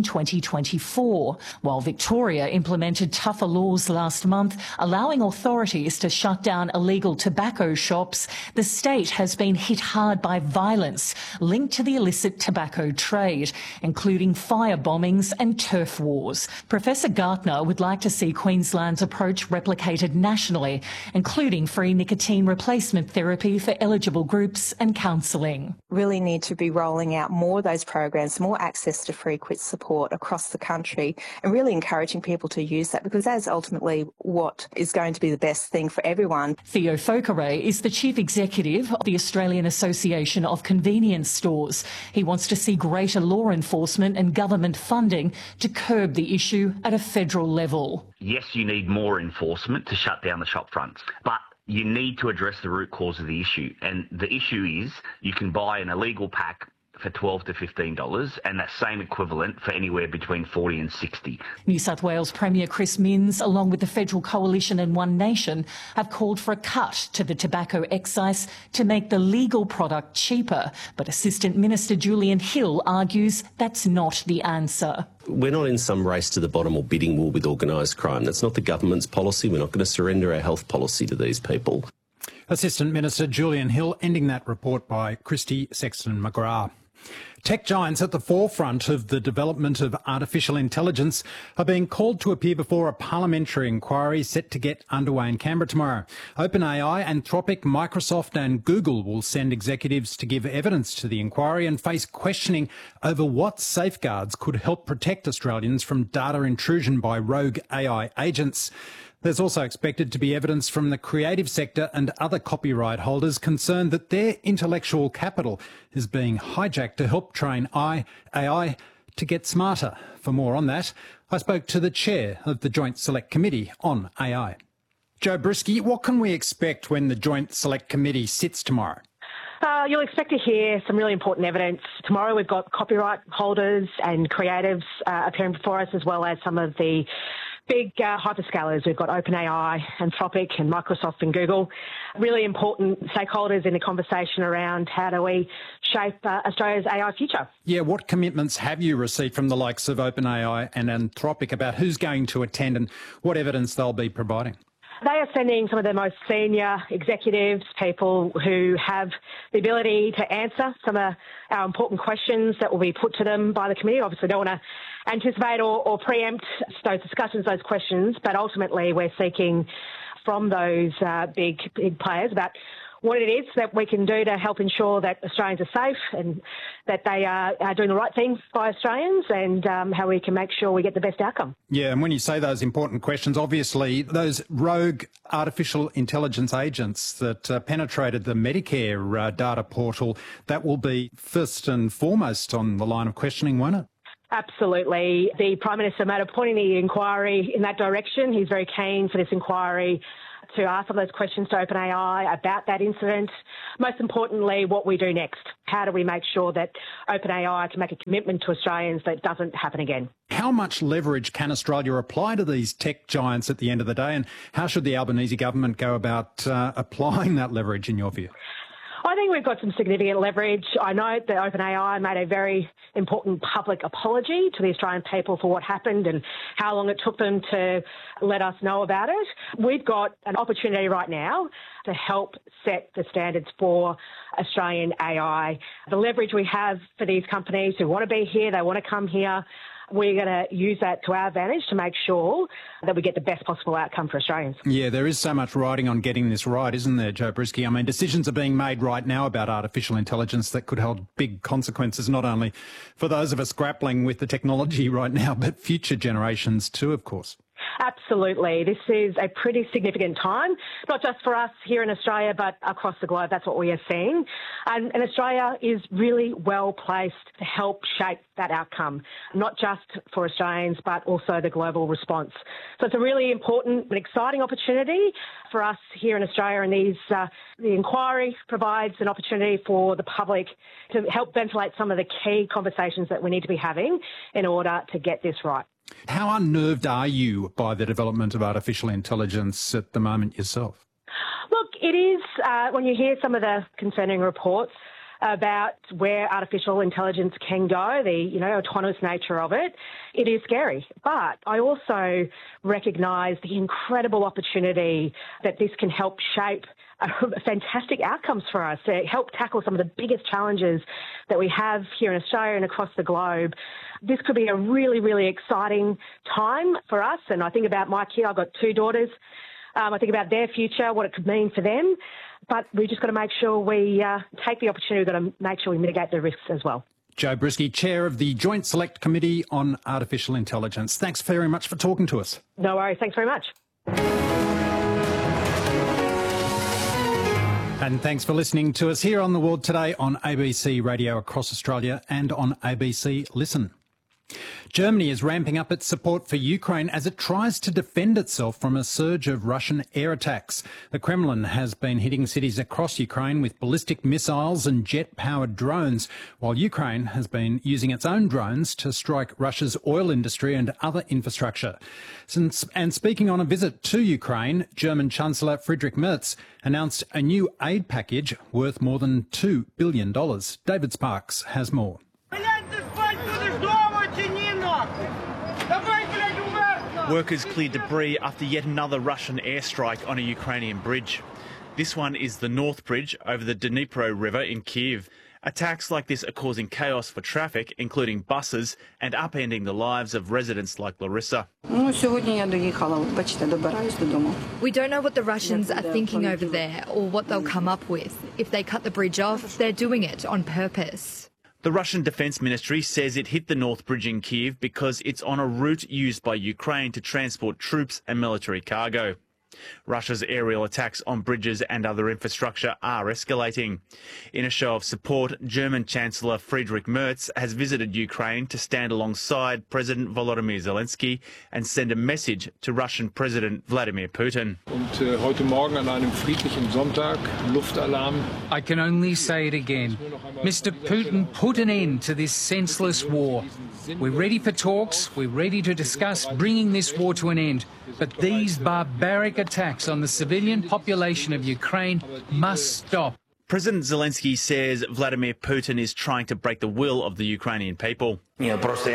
2024, while Victoria implemented tougher laws last month, allowing authorities to shut down illegal tobacco shops. The state has been hit hard by violence linked to the illicit tobacco trade, including fire bombings and turf wars. Professor Gartner would like to see Queensland's approach replicated nationally, including free nicotine replacement therapy for eligible groups and counselling. Really need to be rolling out more of those programs, more access to free quit support across the country, and really encouraging people to use that, because that's ultimately what is going to be the best thing for everyone. Theo Fokere is the Chief Executive of the Australian Association of Convenience Stores. He wants to see greater law enforcement and government funding to curb the issue at a federal level. Yes, you need more enforcement to shut down the shop fronts, but you need to address the root cause of the issue. And the issue is you can buy an illegal pack for $12 to $15 and that same equivalent for anywhere between $40 and $60. New South Wales Premier Chris Minns, along with the Federal Coalition and One Nation, have called for a cut to the tobacco excise to make the legal product cheaper. But Assistant Minister Julian Hill argues that's not the answer. We're not in some race to the bottom or bidding war with organised crime. That's not the government's policy. We're not going to surrender our health policy to these people. Assistant Minister Julian Hill ending that report by Christy Sexton-McGrath. Tech giants at the forefront of the development of artificial intelligence are being called to appear before a parliamentary inquiry set to get underway in Canberra tomorrow. OpenAI, Anthropic, Microsoft and Google will send executives to give evidence to the inquiry and face questioning over what safeguards could help protect Australians from data intrusion by rogue AI agents. There's also expected to be evidence from the creative sector and other copyright holders concerned that their intellectual capital is being hijacked to help train AI to get smarter. For more on that, I spoke to the chair of the Joint Select Committee on AI. Joe Brisky, what can we expect when the Joint Select Committee sits tomorrow? You'll expect to hear some really important evidence. Tomorrow we've got copyright holders and creatives appearing before us, as well as some of the big hyperscalers. We've got OpenAI, Anthropic and Microsoft and Google. Really important stakeholders in the conversation around how do we shape Australia's AI future. Yeah, what commitments have you received from the likes of OpenAI and Anthropic about who's going to attend and what evidence they'll be providing? They are sending some of their most senior executives, people who have the ability to answer some of our important questions that will be put to them by the committee. Obviously, don't want to anticipate or preempt those discussions, those questions, but ultimately we're seeking from those big players about what it is that we can do to help ensure that Australians are safe and that they are doing the right thing by Australians, and how we can make sure we get the best outcome. Yeah, and when you say those important questions, obviously those rogue artificial intelligence agents that penetrated the Medicare data portal, that will be first and foremost on the line of questioning, won't it? Absolutely. The Prime Minister made a point in the inquiry in that direction. He's very keen for this inquiry to ask some of those questions to OpenAI about that incident. Most importantly, what we do next. How do we make sure that OpenAI can make a commitment to Australians that it doesn't happen again? How much leverage can Australia apply to these tech giants at the end of the day, and how should the Albanese government go about applying that leverage in your view? I think we've got some significant leverage. I know that OpenAI made a very important public apology to the Australian people for what happened and how long it took them to let us know about it. We've got an opportunity right now to help set the standards for Australian AI. The leverage we have for these companies who want to be here, they want to come here, we're going to use that to our advantage to make sure that we get the best possible outcome for Australians. Yeah, there is so much riding on getting this right, isn't there, Jo Brisky? I mean, decisions are being made right now about artificial intelligence that could hold big consequences, not only for those of us grappling with the technology right now, but future generations too, of course. Absolutely. This is a pretty significant time, not just for us here in Australia, but across the globe. That's what we are seeing. And Australia is really well placed to help shape that outcome, not just for Australians, but also the global response. So it's a really important and exciting opportunity for us here in Australia. And the inquiry provides an opportunity for the public to help ventilate some of the key conversations that we need to be having in order to get this right. How unnerved are you by the development of artificial intelligence at the moment yourself? Look, it is, when you hear some of the concerning reports about where artificial intelligence can go, the autonomous nature of it, it is scary. But I also recognise the incredible opportunity that this can help shape fantastic outcomes for us to help tackle some of the biggest challenges that we have here in Australia and across the globe. This could be a really, really exciting time for us. And I think about my kid. I've got 2 daughters. I think about their future, what it could mean for them. But we've just got to make sure we take the opportunity. We've got to make sure we mitigate the risks as well. Jo Brisky, Chair of the Joint Select Committee on Artificial Intelligence. Thanks very much for talking to us. No worries. Thanks very much. And thanks for listening to us here on The World Today on ABC Radio across Australia and on ABC Listen. Germany is ramping up its support for Ukraine as it tries to defend itself from a surge of Russian air attacks. The Kremlin has been hitting cities across Ukraine with ballistic missiles and jet-powered drones, while Ukraine has been using its own drones to strike Russia's oil industry and other infrastructure. And speaking on a visit to Ukraine, German Chancellor Friedrich Merz announced a new aid package worth more than $2 billion. David Sparks has more. Workers cleared debris after yet another Russian airstrike on a Ukrainian bridge. This one is the North Bridge over the Dnipro River in Kyiv. Attacks like this are causing chaos for traffic, including buses, and upending the lives of residents like Larissa. We don't know what the Russians are thinking over there or what they'll come up with. If they cut the bridge off, they're doing it on purpose. The Russian Defence Ministry says it hit the North Bridge in Kyiv because it's on a route used by Ukraine to transport troops and military cargo. Russia's aerial attacks on bridges and other infrastructure are escalating. In a show of support, German Chancellor Friedrich Merz has visited Ukraine to stand alongside President Volodymyr Zelensky and send a message to Russian President Vladimir Putin. I can only say it again. Mr. Putin, put an end to this senseless war. We're ready for talks, we're ready to discuss bringing this war to an end. But these barbaric attacks on the civilian population of Ukraine must stop. President Zelensky says Vladimir Putin is trying to break the will of the Ukrainian people. I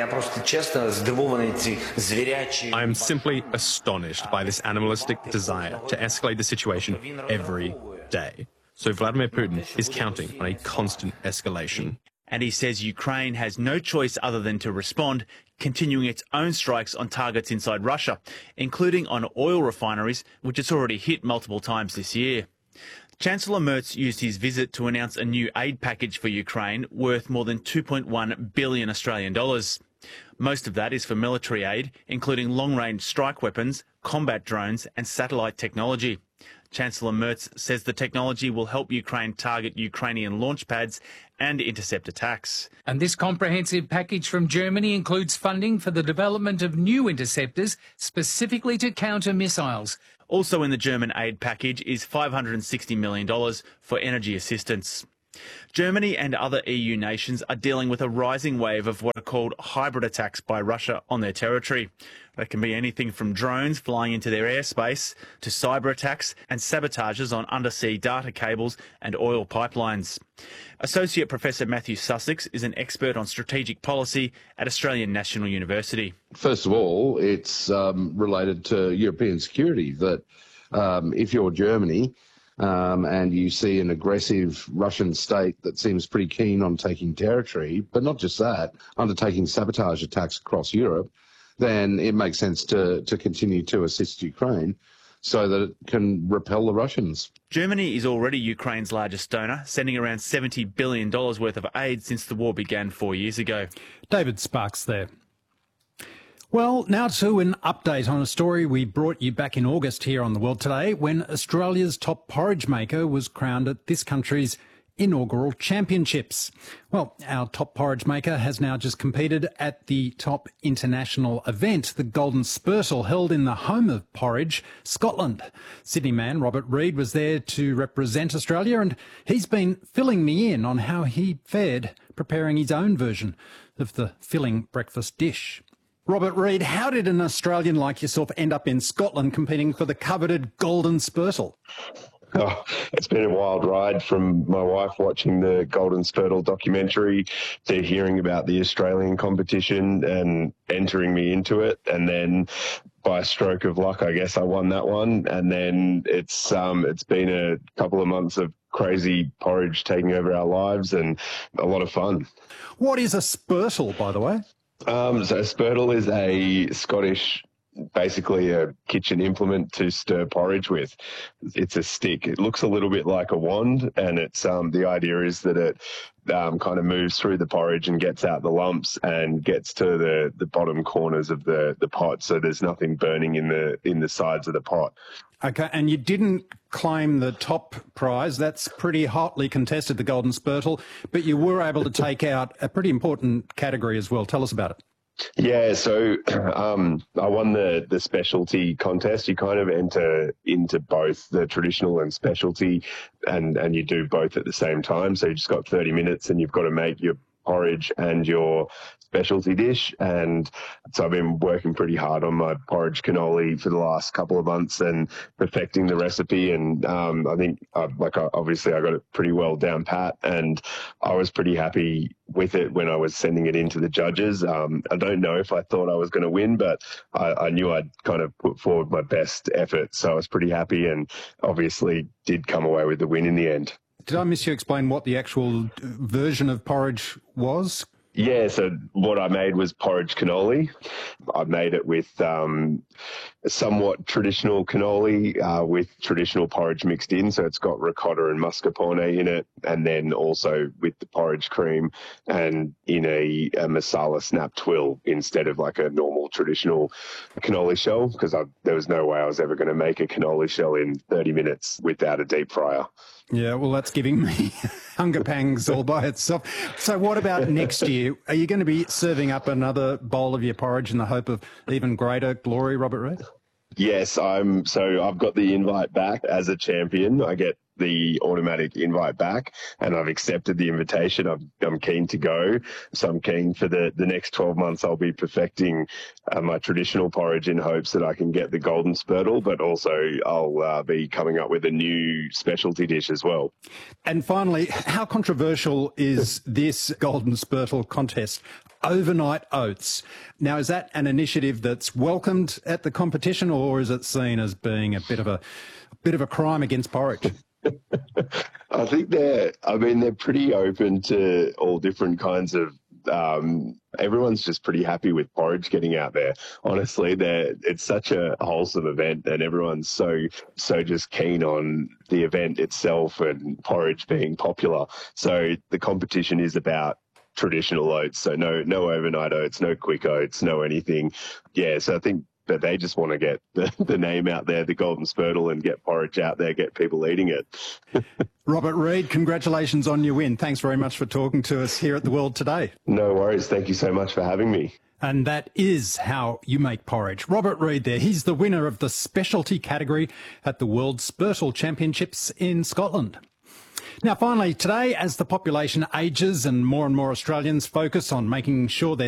am simply astonished by this animalistic desire to escalate the situation every day. So Vladimir Putin is counting on a constant escalation. And he says Ukraine has no choice other than to respond, continuing its own strikes on targets inside Russia, including on oil refineries, which it's already hit multiple times this year. Chancellor Merz used his visit to announce a new aid package for Ukraine worth more than 2.1 billion Australian dollars. Most of that is for military aid, including long-range strike weapons, combat drones and satellite technology. Chancellor Merz says the technology will help Ukraine target Ukrainian launch pads and intercept attacks. And this comprehensive package from Germany includes funding for the development of new interceptors specifically to counter missiles. Also in the German aid package is $560 million for energy assistance. Germany and other EU nations are dealing with a rising wave of what are called hybrid attacks by Russia on their territory. That can be anything from drones flying into their airspace to cyber attacks and sabotages on undersea data cables and oil pipelines. Associate Professor Matthew Sussex is an expert on strategic policy at Australian National University. First of all, it's related to European security, that if you're Germany and you see an aggressive Russian state that seems pretty keen on taking territory, but not just that, undertaking sabotage attacks across Europe, then it makes sense to continue to assist Ukraine so that it can repel the Russians. Germany is already Ukraine's largest donor, sending around $70 billion worth of aid since the war began 4 years ago. David Sparks there. Well, now to an update on a story we brought you back in August here on The World Today, when Australia's top porridge maker was crowned at this country's inaugural championships. Well, our top porridge maker has now just competed at the top international event, the Golden Spurtle, held in the home of porridge, Scotland. Sydney man Robert Reid was there to represent Australia, and he's been filling me in on how he fared preparing his own version of the filling breakfast dish. Robert Reid, how did an Australian like yourself end up in Scotland competing for the coveted Golden Spurtle? Oh, it's been a wild ride, from my wife watching the Golden Spurtle documentary to hearing about the Australian competition and entering me into it. And then by a stroke of luck, I guess I won that one. And then it's been a couple of months of crazy porridge taking over our lives and a lot of fun. What is a spurtle, by the way? So a spurtle is a Scottish, basically a kitchen implement to stir porridge with. It's a stick. It looks a little bit like a wand, and it's the idea is that it kind of moves through the porridge and gets out the lumps and gets to the bottom corners of the pot, so there's nothing burning in the sides of the pot. Okay, and you didn't claim the top prize. That's pretty hotly contested, the Golden Spurtle, but you were able to take out a pretty important category as well. Tell us about it. Yeah, so I won the specialty contest. You kind of enter into both the traditional and specialty, and you do both at the same time. So you just got 30 minutes and you've got to make your porridge and your specialty dish. And so I've been working pretty hard on my porridge cannoli for the last couple of months and perfecting the recipe. And I think obviously I got it pretty well down pat, and I was pretty happy with it when I was sending it in to the judges. I don't know if I thought I was going to win, but I knew I'd kind of put forward my best effort. So I was pretty happy, and obviously did come away with the win in the end. Did I miss you explain what the actual version of porridge was? Yeah, so what I made was porridge cannoli. I made it with somewhat traditional cannoli with traditional porridge mixed in. So it's got ricotta and mascarpone in it, and then also with the porridge cream and in a masala snap twill instead of like a normal traditional cannoli shell, because there was no way I was ever going to make a cannoli shell in 30 minutes without a deep fryer. Yeah, well, that's giving me hunger pangs all by itself. So what about next year? Are you going to be serving up another bowl of your porridge in the hope of even greater glory, Robert Reid? Yes, I've got the invite back as a champion. I get the automatic invite back, and I've accepted the invitation. I'm keen to go. So I'm keen for the next 12 months. I'll be perfecting my traditional porridge in hopes that I can get the golden spurtle, but also I'll be coming up with a new specialty dish as well. And finally, how controversial is this golden spurtle contest? Overnight oats. Now, is that an initiative that's welcomed at the competition, or is it seen as being a bit of a crime against porridge? I think they're pretty open to all different kinds of, everyone's just pretty happy with porridge getting out there. Honestly, it's such a wholesome event, and everyone's so just keen on the event itself and porridge being popular. So the competition is about traditional oats, so no overnight oats, no quick oats, no anything. Yeah, so I think that they just want to get the name out there, the golden spurtle, and get porridge out there, get people eating it. Robert Reid, congratulations on your win. Thanks very much for talking to us here at The World Today. No worries. Thank you so much for having me. And that is how you make porridge. Robert Reid there. He's the winner of the specialty category at the World Spurtle Championships in Scotland. Now, finally, today, as the population ages and more Australians focus on making sure their